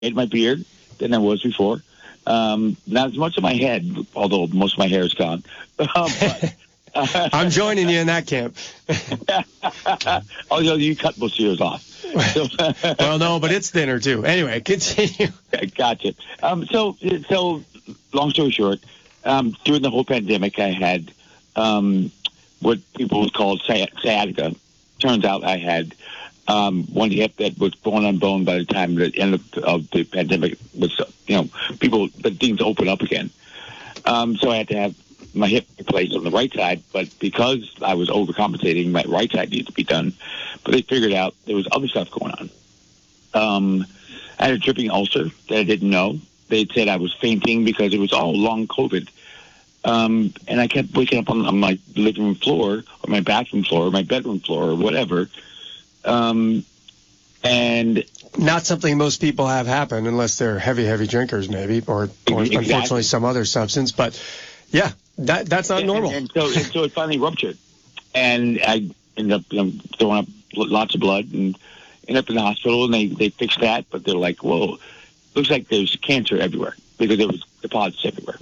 my beard than I was before. Not as much of my head, although most of my hair is gone. But, I'm joining you in that camp. although you cut most of yours off. So, well, no, but it's thinner too. Anyway, continue. Gotcha. So long story short, during the whole pandemic, I had what people would call sciatica. Turns out I had one hip that was bone on bone by the time the end of the pandemic was, but things open up again. So I had to have my hip replaced on the right side, but because I was overcompensating, my right side needed to be done. But they figured out there was other stuff going on. I had a dripping ulcer that I didn't know. They said I was fainting because it was all long COVID. And I kept waking up on my living room floor or my bathroom floor or my bedroom floor or whatever. And not something most people have happen unless they're heavy drinkers, maybe, or exactly. Unfortunately some other substance. But yeah, that's not normal. And so it finally ruptured, and I ended up throwing up lots of blood and ended up in the hospital, and they fixed that. But they're like, "Whoa, looks like there's cancer everywhere," because there was deposits everywhere.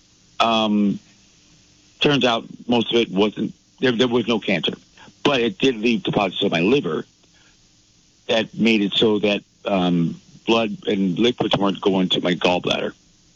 Turns out most of it wasn't. There was no cancer, but it did leave deposits on my liver that made it so that blood and liquids weren't going to my gallbladder.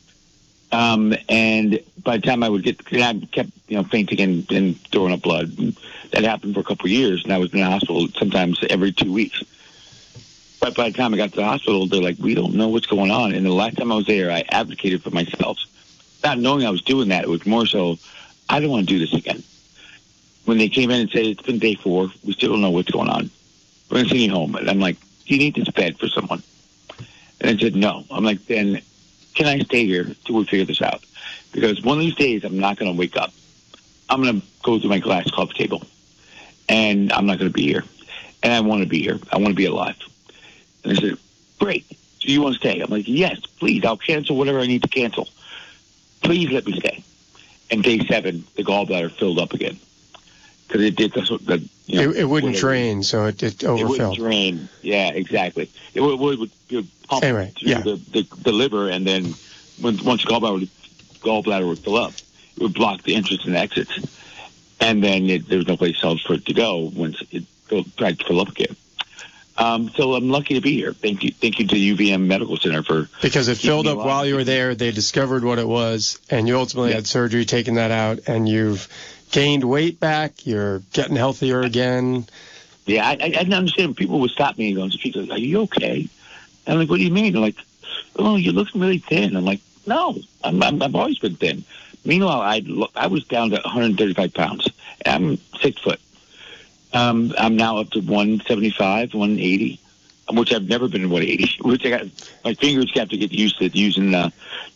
And by the time I kept fainting and throwing up blood. And that happened for a couple of years, and I was in the hospital sometimes every 2 weeks. But by the time I got to the hospital, they're like, "We don't know what's going on." And the last time I was there, I advocated for myself, not knowing I was doing that. It was more so, I don't want to do this again. When they came in and said, "It's been day 4, we still don't know what's going on. We're going to send you home." And I'm like, "Do you need this bed for someone?" And I said, "No." I'm like, "Then can I stay here till we figure this out? Because one of these days, I'm not going to wake up. I'm going to go through my glass coffee table, and I'm not going to be here. And I want to be here. I want to be alive." And they said, "Great. So you want to stay?" I'm like, "Yes, please. I'll cancel whatever I need to cancel. Please let me stay." And day 7, the gallbladder filled up again. Because it did it wouldn't drain, so it overfilled. It wouldn't drain. Yeah, exactly. It would pump through the liver, and then once the gallbladder would fill up, it would block the entrance and exits. And then there was no place else for it to go once it tried to fill up again. So I'm lucky to be here. Thank you to UVM Medical Center for... Because it filled up while you were there, they discovered what it was, and you ultimately had surgery, taking that out, and you've gained weight back, you're getting healthier again. Yeah, I didn't understand. People would stop me and go on the street, like, "Are you okay?" And I'm like, "What do you mean?" They're like, "Oh, you're looking really thin." I'm like, "No, I've always been thin." Meanwhile, I was down to 135 pounds. I'm 6 foot. I'm now up to 175, 180, which I've never been in 180. Which my fingers have to get used to using the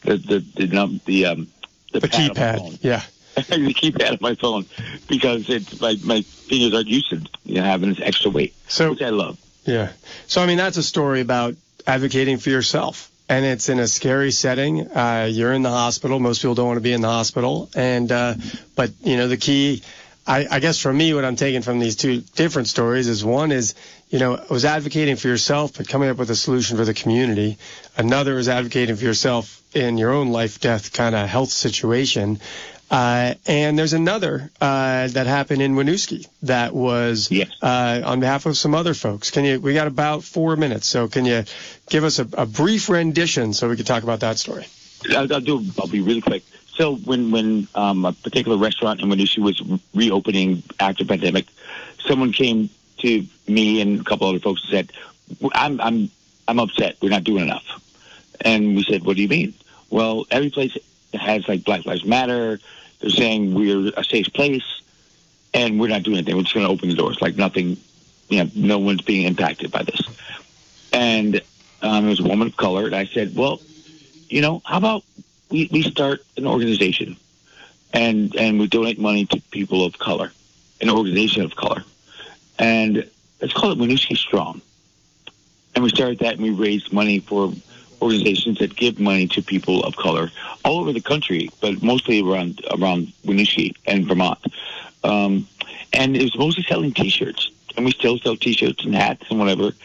keypad. Yeah. The keypad of my phone, because it's my fingers aren't used to having this extra weight, which I love. Yeah. So, I mean, that's a story about advocating for yourself. And it's in a scary setting. You're in the hospital. Most people don't want to be in the hospital. And but, the key, I guess for me, what I'm taking from these two different stories is, one is, it was advocating for yourself, but coming up with a solution for the community. Another is advocating for yourself in your own life-death kind of health situation. And there's another that happened in Winooski that was on behalf of some other folks. We got about 4 minutes, so can you give us a brief rendition so we can talk about that story? I'll be really quick. So when a particular restaurant in Winooski was reopening after pandemic, someone came to me and a couple other folks and said, I'm upset. We're not doing enough. And we said, "What do you mean?" "Well, every place has like Black Lives Matter. They're saying we're a safe place, and we're not doing anything. We're just going to open the doors like nothing. No one's being impacted by this." And it was a woman of color, and I said, "Well, how about we start an organization, and we donate money to people of color, an organization of color, and let's call it Winooski Strong." And we started that, and we raised money for organizations that give money to people of color all over the country, but mostly around Winooski and Vermont. And it was mostly selling T-shirts, and we still sell T-shirts and hats and whatever.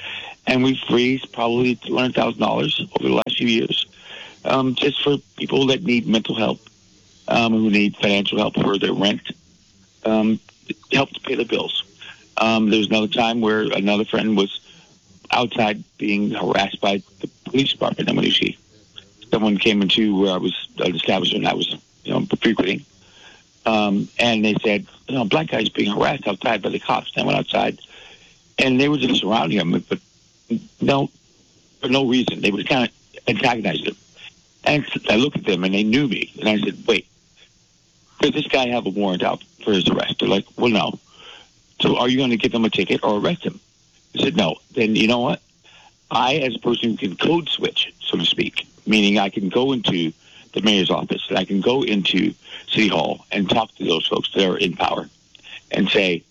And we've raised probably $200,000 over the last few years, just for people that need mental help, who need financial help for their rent, help to pay their bills. There's another time where another friend was outside being harassed by the police department in Wenatchee. Someone came into where I was, an establishment I was, frequenting, and they said, black guy's being harassed outside by the cops. And I went outside, and they were just surrounding him, but no, for no reason. They were kind of antagonizing him. And I looked at them, and they knew me. And I said, wait, does this guy have a warrant out for his arrest? They're like, well, no. So are you going to give him a ticket or arrest him? I said, no. Then you know what? I, as a person who can code switch, so to speak, meaning I can go into the mayor's office, and I can go into City Hall and talk to those folks that are in power and say,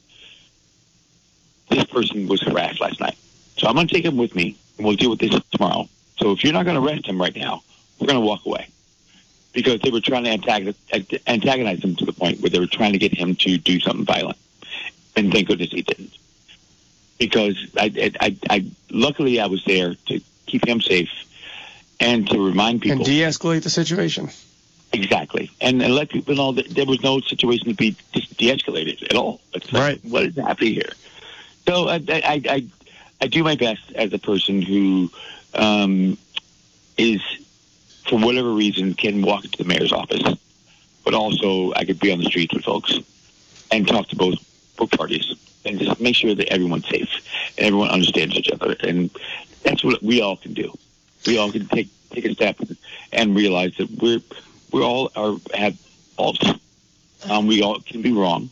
this person was harassed last night. So I'm going to take him with me, and we'll deal with this tomorrow. So if you're not going to arrest him right now, we're going to walk away. Because they were trying to antagonize him to the point where they were trying to get him to do something violent. And thank goodness he didn't. Because I luckily I was there to keep him safe and to remind people. And de-escalate the situation. Exactly. And let people know that there was no situation to be de-escalated at all. It's like, right. What is happening here? So I do my best as a person who is, for whatever reason, can walk into the mayor's office, but also I could be on the streets with folks and talk to both parties and just make sure that everyone's safe and everyone understands each other. And that's what we all can do. We all can take a step and realize that we all have faults. We all can be wrong,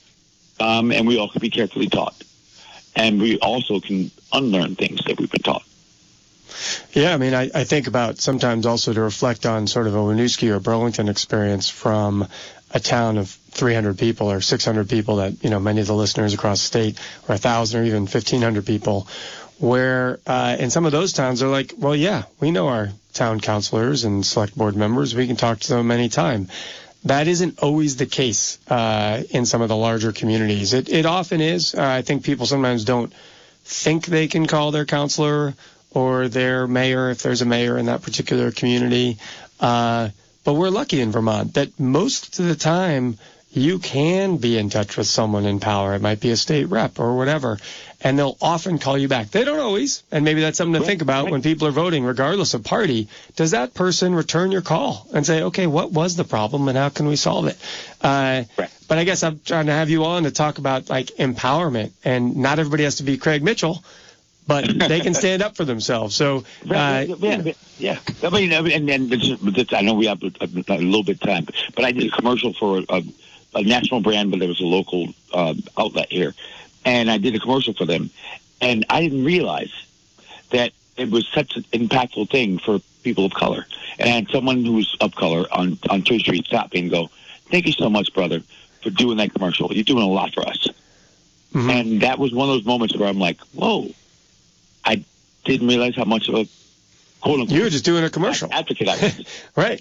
and we all can be carefully taught. And we also can unlearn things that we've been taught. Yeah, I mean, I think about sometimes also to reflect on sort of a Winooski or Burlington experience from a town of 300 people or 600 people that, many of the listeners across the state, or 1,000 or even 1,500 people, where in some of those towns they're like, well, yeah, we know our town councilors and select board members. We can talk to them anytime. That isn't always the case in some of the larger communities. It often is. I think people sometimes don't think they can call their councilor or their mayor if there's a mayor in that particular community. But we're lucky in Vermont that most of the time you can be in touch with someone in power. It might be a state rep or whatever, and they'll often call you back. They don't always, and maybe that's something to think about when people are voting, regardless of party. Does that person return your call and say, okay, what was the problem and how can we solve it? But I guess I'm trying to have you on to talk about like empowerment, and not everybody has to be Craig Mitchell, but they can stand up for themselves. So, yeah. I mean, and I know we have a little bit of time, but I did a commercial for a national brand, but there was a local outlet here, and I did a commercial for them, and I didn't realize that it was such an impactful thing for people of color. And I had someone who was of color on Church Street stop me and go, "Thank you so much, brother, for doing that commercial. You're doing a lot for us." Mm-hmm. And that was one of those moments where I'm like, whoa. I didn't realize how much of a quote-unquote you were just doing a commercial advocate I was. Right.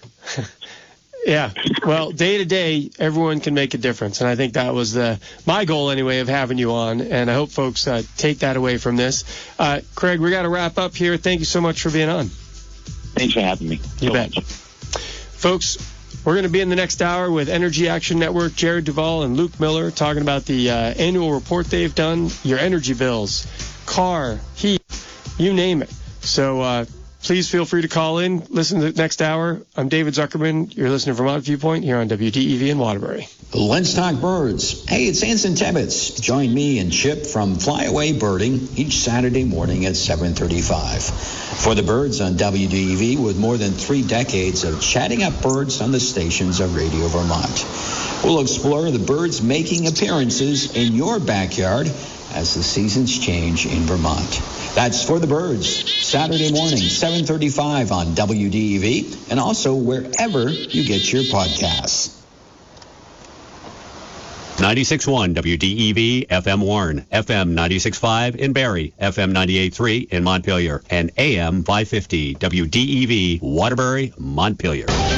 Yeah. Well, day to day, everyone can make a difference, and I think that was my goal anyway of having you on, and I hope folks take that away from this. Craig, we got to wrap up here. Thank you so much for being on. Thanks for having me. You bet. Folks, we're going to be in the next hour with Energy Action Network, Jared Duvall and Luke Miller, talking about the annual report they've done, your energy bills, car, heat, you name it. So please feel free to call in. Listen to the next hour. I'm David Zuckerman. You're listening to Vermont Viewpoint here on WDEV in Waterbury. Let's talk birds. Hey, it's Anson Tebbets. Join me and Chip from Flyaway Birding each Saturday morning at 7:35. For the birds on WDEV, with more than 3 decades of chatting up birds on the stations of Radio Vermont. We'll explore the birds making appearances in your backyard as the seasons change in Vermont. That's For the Birds, Saturday morning, 7:35 on WDEV, and also wherever you get your podcasts. 96.1 WDEV FM Warren, FM 96.5 in Barrie, FM 98.3 in Montpelier, and AM 550 WDEV Waterbury, Montpelier.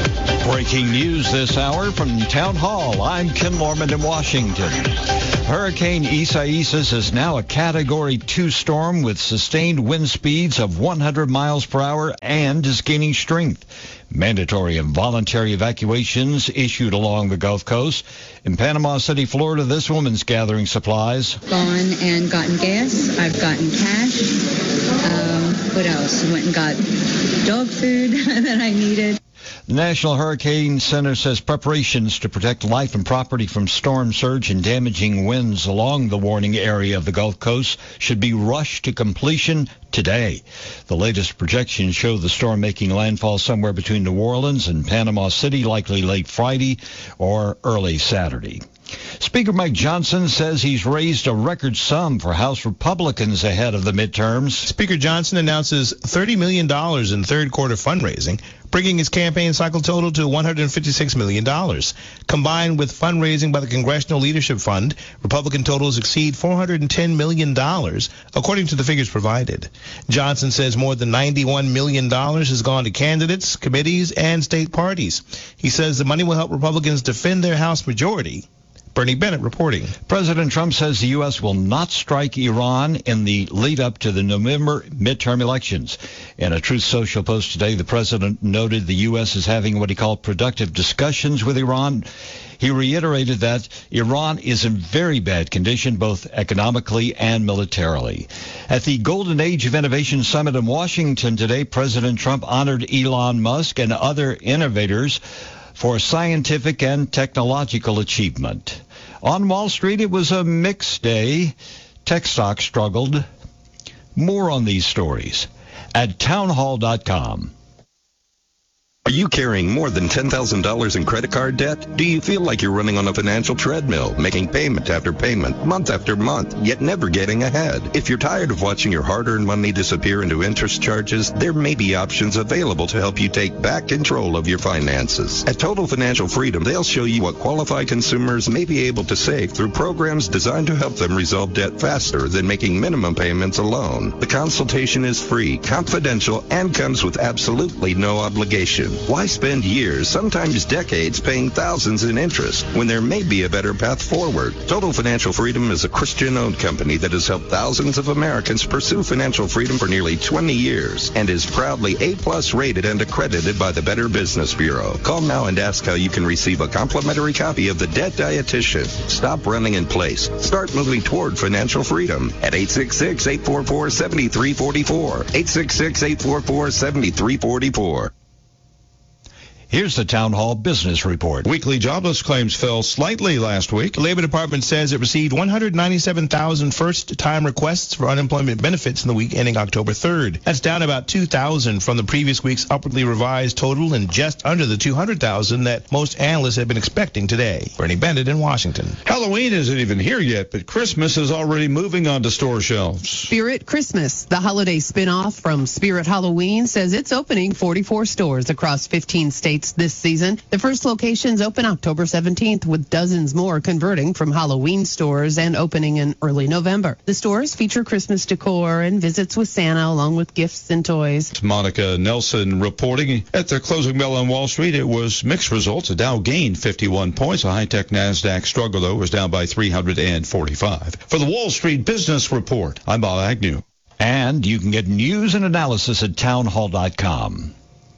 Breaking news this hour from Town Hall. I'm Kim Norman in Washington. Hurricane Isaias is now a Category 2 storm with sustained wind speeds of 100 miles per hour and is gaining strength. Mandatory and voluntary evacuations issued along the Gulf Coast. In Panama City, Florida, this woman's gathering supplies. Gone and gotten gas. I've gotten cash. What else? Went and got dog food that I needed. The National Hurricane Center says preparations to protect life and property from storm surge and damaging winds along the warning area of the Gulf Coast should be rushed to completion today. The latest projections show the storm making landfall somewhere between New Orleans and Panama City, likely late Friday or early Saturday. Speaker Mike Johnson says he's raised a record sum for House Republicans ahead of the midterms. Speaker Johnson announces $30 million in third quarter fundraising, bringing his campaign cycle total to $156 million. Combined with fundraising by the Congressional Leadership Fund, Republican totals exceed $410 million, according to the figures provided. Johnson says more than $91 million has gone to candidates, committees, and state parties. He says the money will help Republicans defend their House majority. Bernie Bennett reporting. President Trump says the U.S. will not strike Iran in the lead-up to the November midterm elections. In a Truth Social post today, the president noted the U.S. is having what he called productive discussions with Iran. He reiterated that Iran is in very bad condition, both economically and militarily. At the Golden Age of Innovation Summit in Washington today, President Trump honored Elon Musk and other innovators for scientific and technological achievement. On Wall Street, it was a mixed day. Tech stocks struggled. More on these stories at townhall.com. Are you carrying more than $10,000 in credit card debt? Do you feel like you're running on a financial treadmill, making payment after payment, month after month, yet never getting ahead? If you're tired of watching your hard-earned money disappear into interest charges, there may be options available to help you take back control of your finances. At Total Financial Freedom, they'll show you what qualified consumers may be able to save through programs designed to help them resolve debt faster than making minimum payments alone. The consultation is free, confidential, and comes with absolutely no obligation. Why spend years, sometimes decades, paying thousands in interest when there may be a better path forward? Total Financial Freedom is a Christian-owned company that has helped thousands of Americans pursue financial freedom for nearly 20 years and is proudly A+ rated and accredited by the Better Business Bureau. Call now and ask how you can receive a complimentary copy of The Debt Dietitian. Stop running in place. Start moving toward financial freedom at 866-844-7344. 866-844-7344. Here's the Town Hall Business Report. Weekly jobless claims fell slightly last week. The Labor Department says it received 197,000 first-time requests for unemployment benefits in the week ending October 3rd. That's down about 2,000 from the previous week's upwardly revised total and just under the 200,000 that most analysts had been expecting today. Bernie Bennett in Washington. Halloween isn't even here yet, but Christmas is already moving onto store shelves. Spirit Christmas, the holiday spin-off from Spirit Halloween, says it's opening 44 stores across 15 states this season. The first locations open October 17th, with dozens more converting from Halloween stores and opening in early November. The stores feature Christmas decor and visits with Santa, along with gifts and toys. Monica Nelson reporting. At the closing bell on Wall Street, it was mixed results. The Dow gained 51 points. The high-tech NASDAQ struggle, though, was down by 345. For the Wall Street Business Report, I'm Bob Agnew. And you can get news and analysis at townhall.com.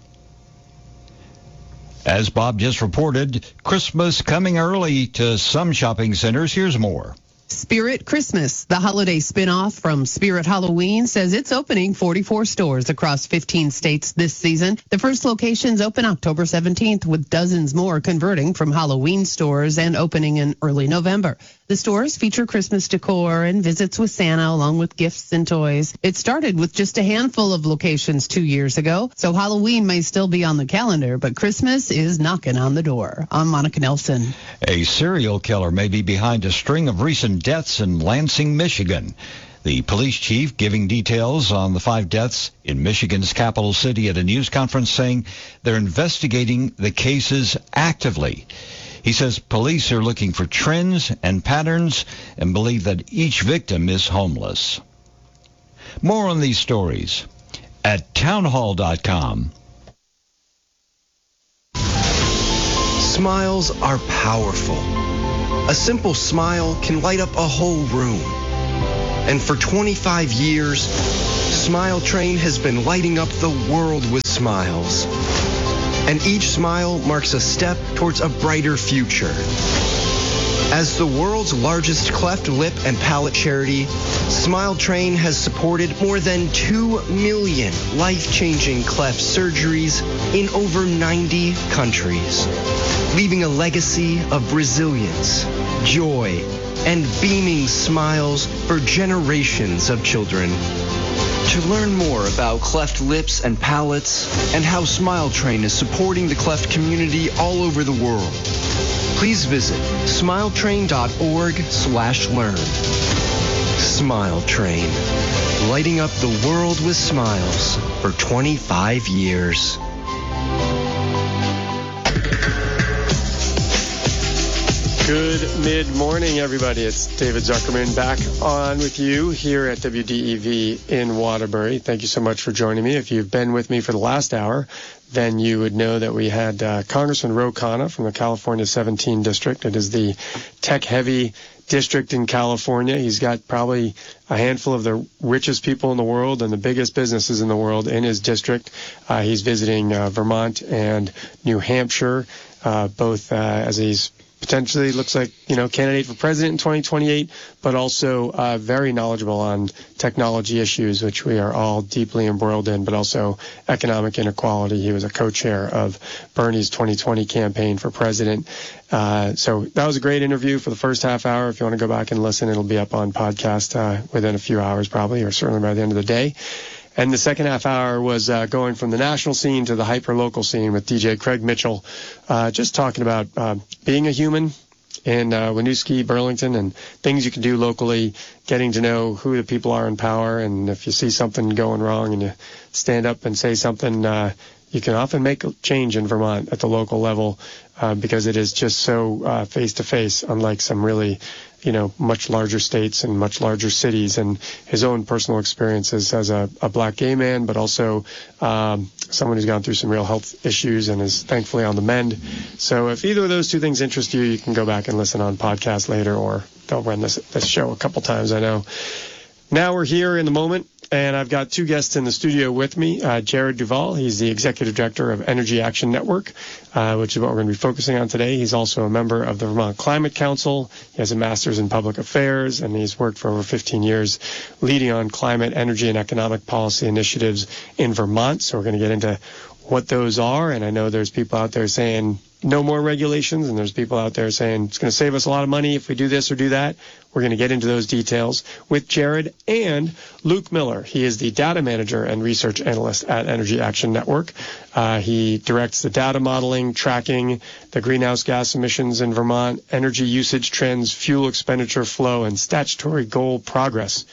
As Bob just reported, Christmas coming early to some shopping centers. Here's more. Spirit Christmas, the holiday spin-off from Spirit Halloween, says it's opening 44 stores across 15 states this season. The first locations open October 17th, with dozens more converting from Halloween stores and opening in early November. The stores feature Christmas decor and visits with Santa, along with gifts and toys. It started with just a handful of locations 2 years ago, so Halloween may still be on the calendar, but Christmas is knocking on the door. I'm Monica Nelson. A serial killer may be behind a string of recent deaths in Lansing, Michigan. The police chief giving details on the 5 deaths in Michigan's capital city at a news conference, saying they're investigating the cases actively. He says police are looking for trends and patterns and believe that each victim is homeless. More on these stories at townhall.com. Smiles are powerful. A simple smile can light up a whole room. And for 25 years, Smile Train has been lighting up the world with smiles. And each smile marks a step towards a brighter future. As the world's largest cleft lip and palate charity, Smile Train has supported more than 2 million life-changing cleft surgeries in over 90 countries, leaving a legacy of resilience, joy, and beaming smiles for generations of children. To learn more about cleft lips and palates and how Smile Train is supporting the cleft community all over the world, please visit smiletrain.org/learn. Smile Train, lighting up the world with smiles for 25 years. Good mid-morning, everybody. It's David Zuckerman back on with you here at WDEV in Waterbury. Thank you so much for joining me. If you've been with me for the last hour, then you would know that we had Congressman Ro Khanna from the California 17 district. It is the tech-heavy district in California. He's got probably a handful of the richest people in the world and the biggest businesses in the world in his district. He's visiting Vermont and New Hampshire, both as he's potentially looks like, candidate for president in 2028, but also very knowledgeable on technology issues, which we are all deeply embroiled in, but also economic inequality. He was a co-chair of Bernie's 2020 campaign for president. So that was a great interview for the first half hour. If you want to go back and listen, it'll be up on podcast within a few hours probably, or certainly by the end of the day. And the second half hour was going from the national scene to the hyper-local scene with DJ Craig Mitchell, just talking about being a human in Winooski, Burlington, and things you can do locally, getting to know who the people are in power, and if you see something going wrong and you stand up and say something, you can often make a change in Vermont at the local level because it is just so face-to-face, unlike some really much larger states and much larger cities, and his own personal experiences as a black gay man, but also someone who's gone through some real health issues and is thankfully on the mend. So if either of those two things interest you, you can go back and listen on podcast later, or they'll run this show a couple times, I know. Now we're here in the moment, and I've got two guests in the studio with me. Jared Duval, he's the Executive Director of Energy Action Network, which is what we're going to be focusing on today. He's also a member of the Vermont Climate Council. He has a master's in public affairs, and he's worked for over 15 years leading on climate, energy, and economic policy initiatives in Vermont. So we're going to get into what those are, and I know there's people out there saying no more regulations, and there's people out there saying it's going to save us a lot of money if we do this or do that. We're going to get into those details with Jared and Luke Miller. He is the data manager and research analyst at Energy Action Network. He directs the data modeling, tracking the greenhouse gas emissions in Vermont, energy usage trends, fuel expenditure flow, and statutory goal progress,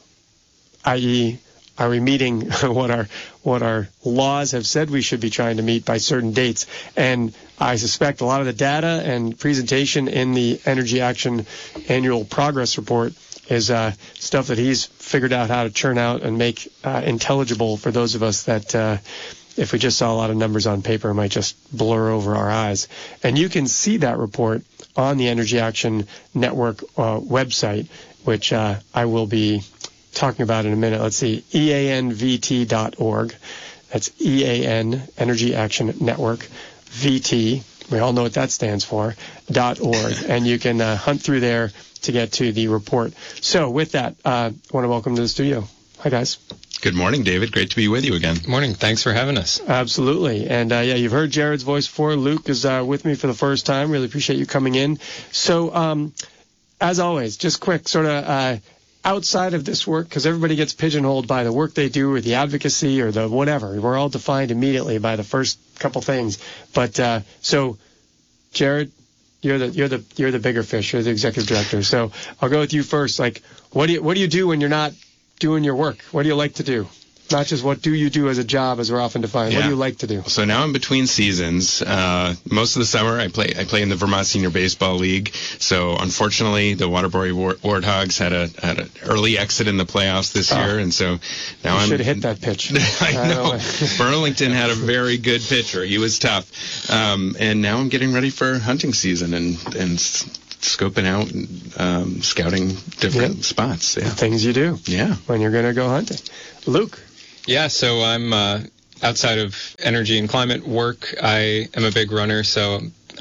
i.e., are we meeting what our laws have said we should be trying to meet by certain dates? And I suspect a lot of the data and presentation in the Energy Action Annual Progress Report is stuff that he's figured out how to churn out and make intelligible for those of us that if we just saw a lot of numbers on paper, it might just blur over our eyes. And you can see that report on the Energy Action Network website, which I will be talking about in a minute. Let's see, EANVT.org. That's EAN, Energy Action Network, VT. We all know what that stands for, .org. And you can hunt through there to get to the report. So with that, I want to welcome to the studio. Hi, guys. Good morning, David. Great to be with you again. Morning. Thanks for having us. Absolutely. And, you've heard Jared's voice before. Luke is with me for the first time. Really appreciate you coming in. So, as always, just quick sort of outside of this work, because everybody gets pigeonholed by the work they do or the advocacy or the whatever. We're all defined immediately by the first couple things. But so, Jared, you're the bigger fish. You're the executive director. So I'll go with you first. Like, what do you do when you're not doing your work? What do you like to do? Not just what do you do as a job, as we're often defined. Yeah. What do you like to do? So now I'm between seasons. Most of the summer I play in the Vermont Senior Baseball League. So unfortunately, the Waterbury Warthogs had an early exit in the playoffs this year, and so now you should have hit that pitch. I know. Burlington had a very good pitcher. He was tough. And now I'm getting ready for hunting season and scoping out, scouting different spots. Yeah. The things you do. Yeah. When you're going to go hunting. Luke. Yeah, so I'm outside of energy and climate work. I am a big runner, so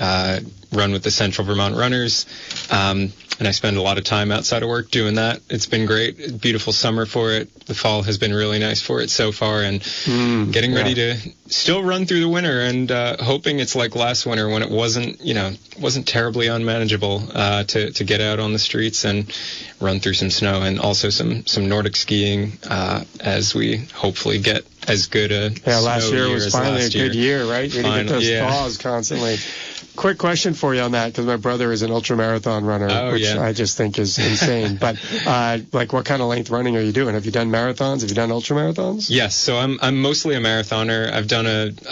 run with the Central Vermont Runners, and I spend a lot of time outside of work doing that. It's been great. Beautiful summer for it. The fall has been really nice for it so far, and getting ready to still run through the winter, and hoping it's like last winter when it wasn't terribly unmanageable to get out on the streets and run through some snow, and also some Nordic skiing as we hopefully get as good a last year was finally a good year, right? We didn't get those yeah. thaws constantly. Quick question for you on that, because my brother is an ultramarathon runner, which I just think is insane. But like, what kind of length running are you doing? Have you done marathons? Have you done ultramarathons? Yes, so I'm mostly a marathoner. I've done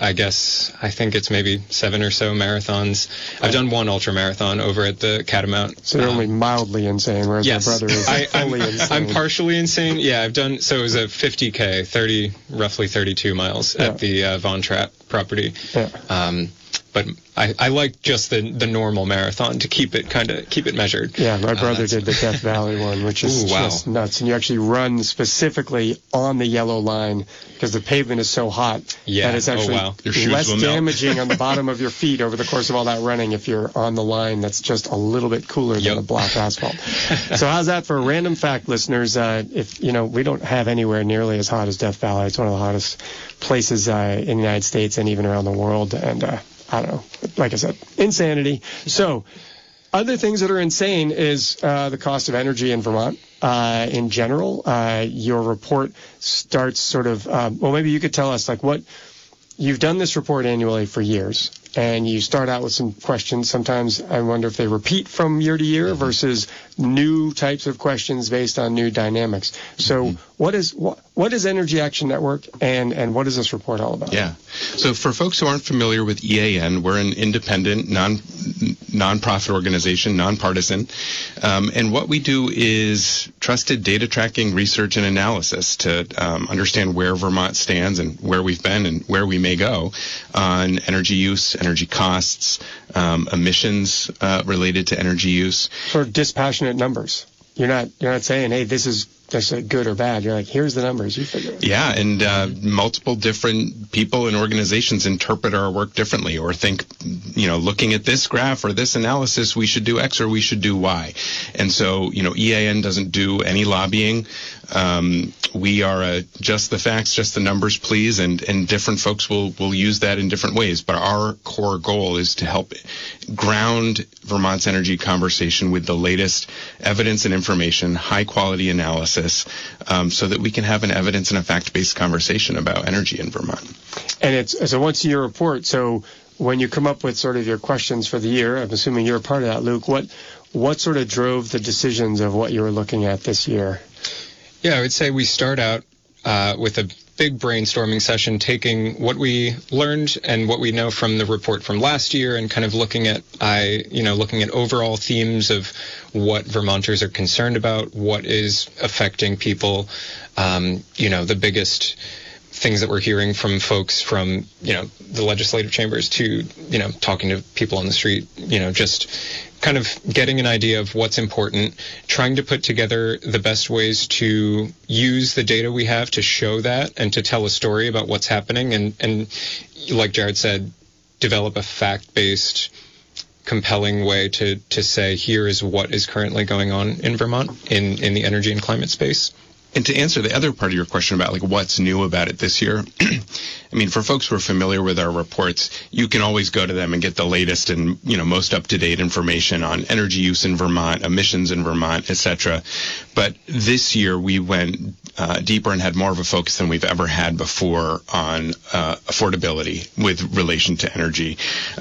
I think it's maybe 7 or so marathons. I've done one ultramarathon over at the Catamount. So you're only mildly insane, whereas my brother is fully insane. I'm partially insane. Yeah, I've done, so it was a 50K, roughly 32 miles at the Von Trapp property. Yeah. But I like just the normal marathon to keep it measured. Yeah, my brother did the Death Valley one, which is just nuts. And you actually run specifically on the yellow line because the pavement is so hot that it's actually less damaging on the bottom of your feet over the course of all that running if you're on the line that's just a little bit cooler than the black asphalt. So how's that for a random fact, listeners? If we don't have anywhere nearly as hot as Death Valley. It's one of the hottest places in the United States and even around the world. And I don't know. Like I said, insanity. So other things that are insane is the cost of energy in Vermont in general. Your report starts sort of, maybe you could tell us, like, what you've done this report annually for years, and you start out with some questions. Sometimes I wonder if they repeat from year to year versus new types of questions based on new dynamics. So what is Energy Action Network, and what is this report all about? Yeah. So for folks who aren't familiar with EAN, we're an independent, non-profit organization, nonpartisan. And what we do is trusted data tracking, research, and analysis to understand where Vermont stands and where we've been and where we may go on energy use, energy costs, emissions related to energy use. Sort of dispassionate numbers. You're not saying, hey, this is good or bad. You're like, here's the numbers. You figure it. Yeah, and multiple different people and organizations interpret our work differently, or think, looking at this graph or this analysis, we should do X or we should do Y. And so, EAN doesn't do any lobbying. We are just the facts, just the numbers, please, and different folks will use that in different ways. But our core goal is to help ground Vermont's energy conversation with the latest evidence and information, high-quality analysis, so that we can have an evidence and a fact-based conversation about energy in Vermont. And it's a once-a-year report, so when you come up with sort of your questions for the year, I'm assuming you're a part of that, Luke, what sort of drove the decisions of what you were looking at this year? Yeah, I would say we start out with a big brainstorming session, taking what we learned and what we know from the report from last year, and kind of looking at overall themes of what Vermonters are concerned about, what is affecting people, the biggest things that we're hearing from folks from, the legislative chambers to, talking to people on the street, just kind of getting an idea of what's important, trying to put together the best ways to use the data we have to show that and to tell a story about what's happening. And like Jared said, develop a fact-based, compelling way to say, here is what is currently going on in Vermont in the energy and climate space. And to answer the other part of your question about what's new about it this year, I mean, for folks who are familiar with our reports, you can always go to them and get the latest and most up-to-date information on energy use in Vermont, emissions in Vermont, etc. But this year we went deeper and had more of a focus than we've ever had before on affordability with relation to energy.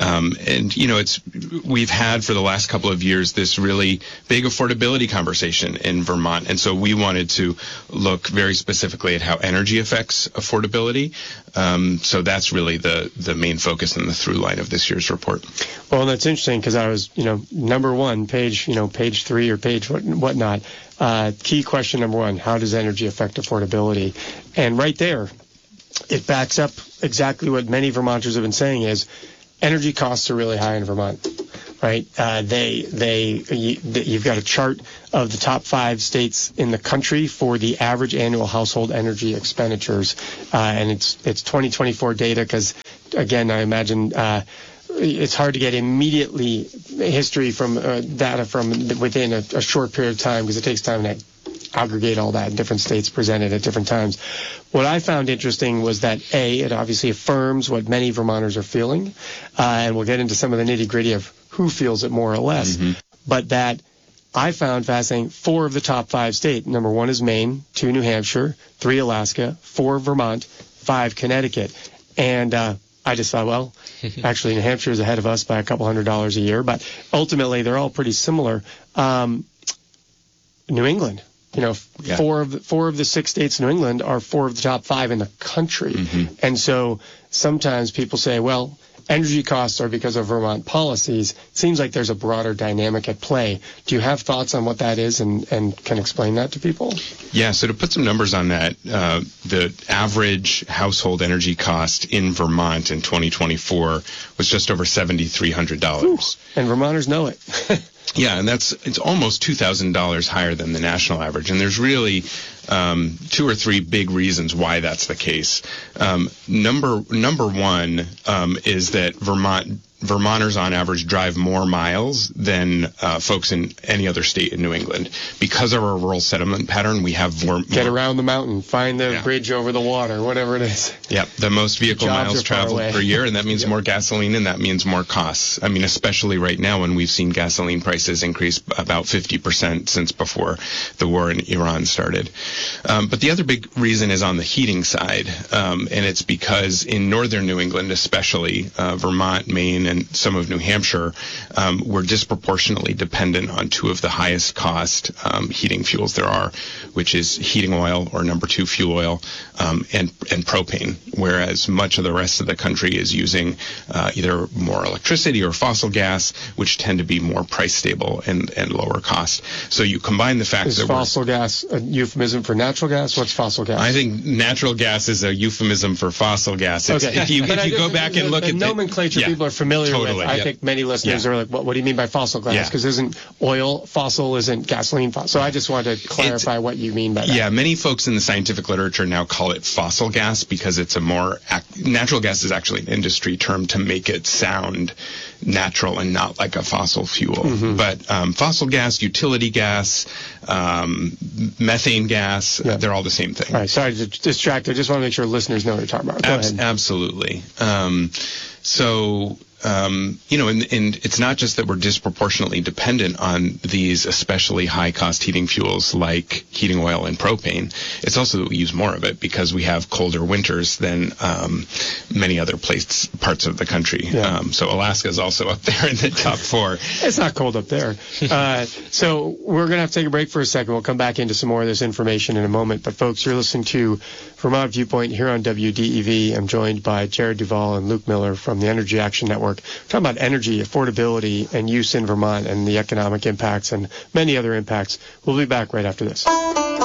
We've had for the last couple of years this really big affordability conversation in Vermont, and so we wanted to look very specifically at how energy affects affordability. So that's really the main focus and the through line of this year's report. Well, that's interesting because I was, number one, page 3 or page whatnot. Key question number 1, how does energy affect affordability? And right there, it backs up exactly what many Vermonters have been saying is energy costs are really high in Vermont, right? You've got a chart of the top 5 states in the country for the average annual household energy expenditures, and it's 2024 data because, again, I imagine it's hard to get immediately history from data from within a short period of time because it takes time to aggregate all that in different states presented at different times. What I found interesting was that, A, it obviously affirms what many Vermonters are feeling, and we'll get into some of the nitty-gritty of who feels it more or less, but that I found fascinating 4 of the top 5 states. Number 1 is Maine, 2 New Hampshire, 3 Alaska, 4 Vermont, 5 Connecticut. And I just thought, well, actually New Hampshire is ahead of us by a couple $100 a year, but ultimately they're all pretty similar. New England. 4 of the 6 states in New England are 4 of the top 5 in the country. And so sometimes people say, well, energy costs are because of Vermont policies. It seems like there's a broader dynamic at play. Do you have thoughts on what that is and can explain that to people? Yeah, so to put some numbers on that, the average household energy cost in Vermont in 2024 was just over $7,300. And Vermonters know it. Yeah, and it's almost $2,000 higher than the national average. And there's really 2 or 3 big reasons why that's the case. Number 1 is that Vermonters on average drive more miles than folks in any other state in New England. Because of our rural settlement pattern, we have more... Get around the mountain, find the bridge over the water, whatever it is. Yeah, the most vehicle miles traveled per year, and that means more gasoline, and that means more costs. I mean, especially right now when we've seen gasoline prices increase about 50% since before the war in Iran started. But the other big reason is on the heating side, and it's because in northern New England especially, Vermont, Maine, and some of New Hampshire, we're disproportionately dependent on 2 of the highest cost heating fuels there are, which is heating oil, or number 2 fuel oil, and propane, whereas much of the rest of the country is using either more electricity or fossil gas, which tend to be more price stable and lower cost. So you combine the fact that fossil gas a euphemism for natural gas? What's fossil gas? I think natural gas is a euphemism for fossil gas. If you go back and look at the nomenclature people are familiar with, I think many listeners are like, what do you mean by fossil gas? Because isn't oil fossil, isn't gasoline fossil? So I just wanted to clarify what you mean by that. Yeah, many folks in the scientific literature now call it fossil gas because it's natural gas is actually an industry term to make it sound natural and not like a fossil fuel. But fossil gas, utility gas, methane gas, they're all the same thing. All right, sorry to distract. I just want to make sure listeners know what you're talking about. Go ahead. Absolutely. And it's not just that we're disproportionately dependent on these especially high-cost heating fuels like heating oil and propane. It's also that we use more of it because we have colder winters than many other parts of the country. So Alaska is also up there in the top 4. It's not cold up there. So we're going to have to take a break for a second. We'll come back into some more of this information in a moment. But, folks, you're listening to Vermont Viewpoint here on WDEV. I'm joined by Jared Duvall and Luke Miller from the Energy Action Network. We're talking about energy, affordability, and use in Vermont and the economic impacts and many other impacts. We'll be back right after this.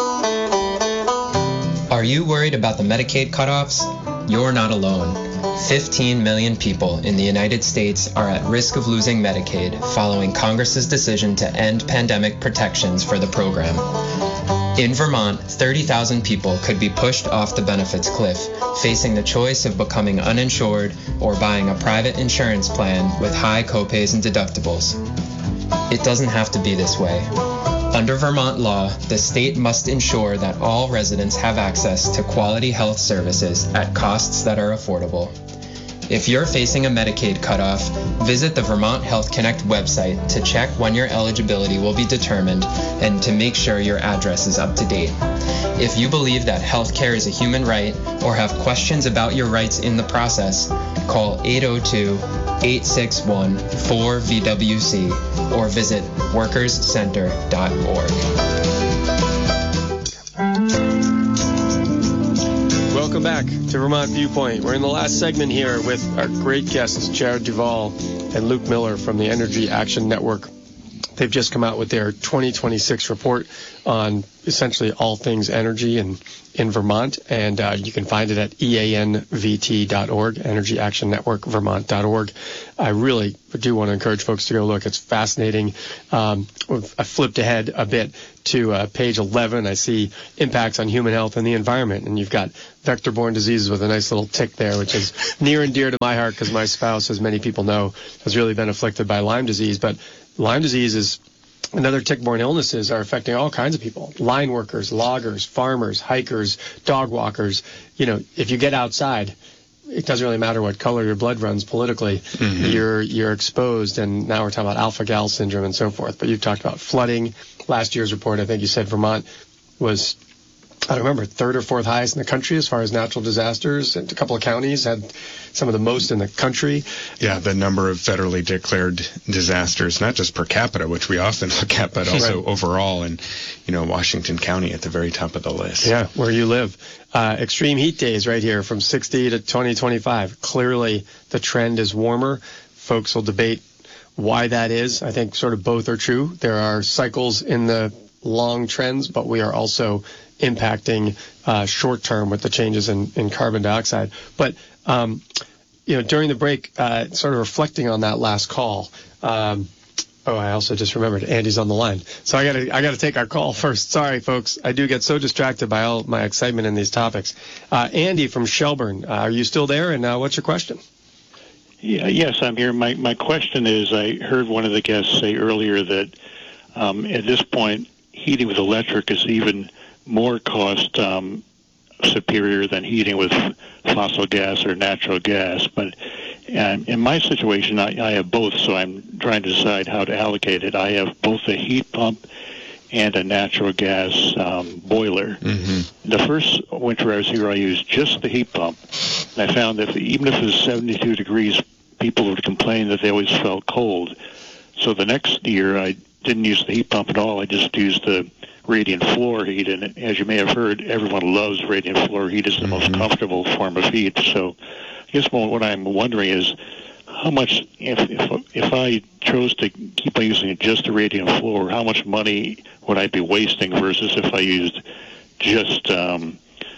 Are you worried about the Medicaid cutoffs? You're not alone. 15 million people in the United States are at risk of losing Medicaid following Congress's decision to end pandemic protections for the program. In Vermont, 30,000 people could be pushed off the benefits cliff, facing the choice of becoming uninsured or buying a private insurance plan with high copays and deductibles. It doesn't have to be this way. Under Vermont law, the state must ensure that all residents have access to quality health services at costs that are affordable. If you're facing a Medicaid cutoff, visit the Vermont Health Connect website to check when your eligibility will be determined and to make sure your address is up to date. If you believe that health care is a human right or have questions about your rights in the process, call 802-861-4VWC or visit workerscenter.org. welcome back to Vermont Viewpoint. We're in the last segment here with our great guests, Jared Duvall and Luke Miller from the Energy Action Network. They've just come out with their 2026 report on essentially all things energy in Vermont, and you can find it at eanvt.org, Energy Action Network, Vermont.org. I really do want to encourage folks to go look. It's fascinating. I flipped ahead a bit to page 11. I see impacts on human health and the environment, and you've got vector-borne diseases with a nice little tick there, which is near and dear to my heart because my spouse, as many people know, has really been afflicted by Lyme disease. But Lyme disease is another tick-borne illnesses are affecting all kinds of people. Line workers, loggers, farmers, hikers, dog walkers. You know, if you get outside, it doesn't really matter what color your blood runs politically. You're exposed, and now we're talking about alpha-gal syndrome and so forth. But you've talked about flooding. Last year's report, I think you said Vermont was, I don't remember, third or fourth highest in the country as far as natural disasters. And a couple of counties had some of the most in the country. Yeah, the number of federally declared disasters, not just per capita, which we often look at, but also overall. And, you know, Washington County at the very top of the list. Yeah, where you live. Extreme heat days right here from 60 to 2025. Clearly, the trend is warmer. Folks will debate why that is. I think sort of both are true. There are cycles in the long trends, but we are also impacting short term with the changes in carbon dioxide. But you know, during the break, sort of reflecting on that last call. I also just remembered Andy's on the line, so I gotta take our call first. Sorry, folks, I do get so distracted by all my excitement in these topics. Andy from Shelburne, are you still there? And what's your question? Yeah, yes, I'm here. My question is, I heard one of the guests say earlier that at this point, heating with electric is even more cost superior than heating with fossil gas or natural gas. But in my situation, I have both, so I'm trying to decide how to allocate it. I have both a heat pump and a natural gas boiler. The first winter I was here, I used just the heat pump. And I found that even if it was 72 degrees, people would complain that they always felt cold. So the next year, I didn't use the heat pump at all. I just used the radiant floor heat. And as you may have heard, everyone loves radiant floor heat. It's the most comfortable form of heat. So I guess what I'm wondering is how much, if I chose to keep on using just the radiant floor, how much money would I be wasting versus if I used just the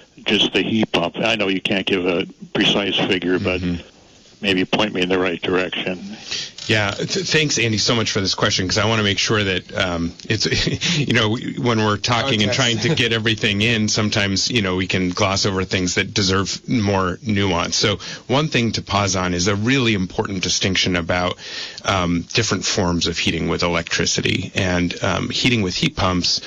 heat pump? I know you can't give a precise figure, but maybe point me in the right direction. Yeah, thanks, Andy, so much for this question, because I want to make sure that it's, you know, when we're talking and trying to get everything in, sometimes, you know, we can gloss over things that deserve more nuance. So one thing to pause on is a really important distinction about different forms of heating with electricity. And heating with heat pumps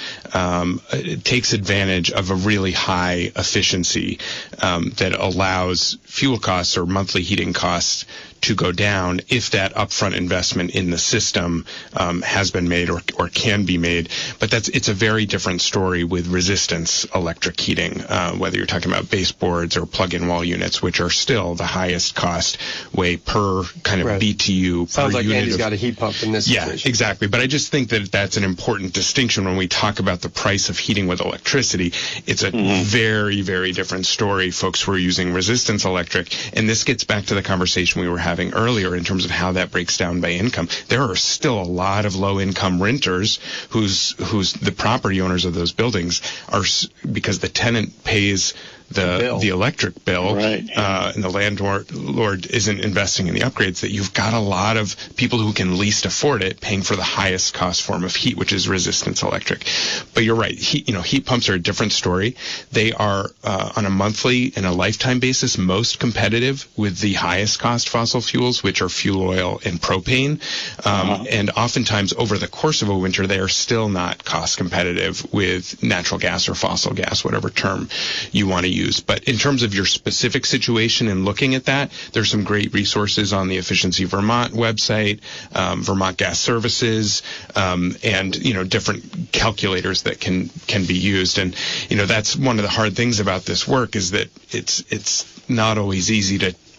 takes advantage of a really high efficiency that allows fuel costs or monthly heating costs to go down if that upfront investment in the system has been made or can be made. But it's a very different story with resistance electric heating, whether you're talking about baseboards or plug-in wall units, which are still the highest cost way per kind of BTU. Sounds per like unit Andy's got a heat pump in this situation. Yeah, exactly. But I just think that that's an important distinction when we talk about the price of heating with electricity. It's a very, very different story, folks who are using resistance electric. And this gets back to the conversation we were having earlier in terms of how that breaks down by income. There are still a lot of low-income renters whose the property owners of those buildings are, because the tenant pays the electric bill, and the landlord isn't investing in the upgrades, that you've got a lot of people who can least afford it paying for the highest cost form of heat, which is resistance electric. But you're right, heat pumps are a different story. They are on a monthly and a lifetime basis most competitive with the highest cost fossil fuels, which are fuel oil and propane. And oftentimes over the course of a winter, they are still not cost competitive with natural gas or fossil gas, whatever term you want to use. But in terms of your specific situation and looking at that, there's some great resources on the Efficiency Vermont website, Vermont Gas Services, and, you know, different calculators that can be used. And, you know, that's one of the hard things about this work, is that it's not always easy to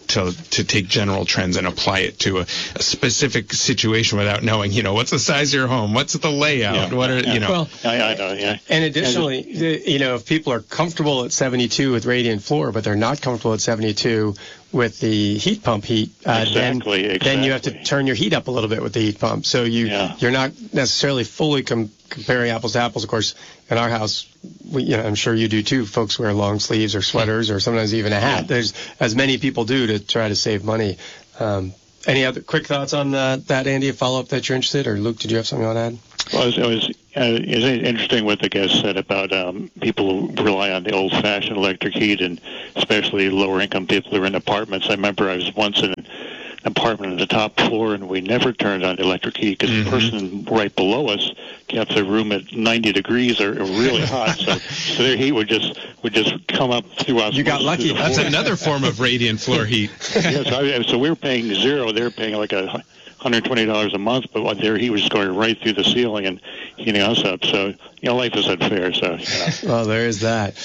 to take general trends and apply it to a specific situation without knowing, what's the size of your home, what's the layout, what are, Well, I know, yeah. And additionally, if people are comfortable at 72 with radiant floor, but they're not comfortable at 72 with the heat pump exactly. then you have to turn your heat up a little bit with the heat pump. So you're not necessarily fully comparing apples to apples. Of course, in our house, I'm sure you do too. Folks wear long sleeves or sweaters or sometimes even a hat. Yeah. There's as many people do to try to save money. Any other quick thoughts on that, Andy? A follow-up that you're interested, or Luke, did you have something you want to add? Well, it was interesting what the guest said about people who rely on the old-fashioned electric heat, and especially lower-income people who are in apartments. I remember I was once in an apartment on the top floor, and we never turned on the electric heat because the person right below us kept the room at 90 degrees or really hot, so their heat would just come up through us. You got lucky. That's another form of radiant floor heat. Yes, so we were paying zero. They were paying like $120 a month, but their heat was just going right through the ceiling and heating us up. So, life is unfair. So, Well, there is that.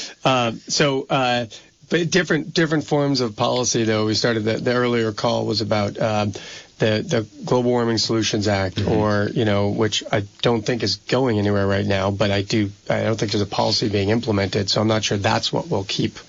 But different forms of policy, though. We started the earlier call was about the Global Warming Solutions Act, or which I don't think is going anywhere right now. But I don't think there's a policy being implemented, so I'm not sure that's what will keep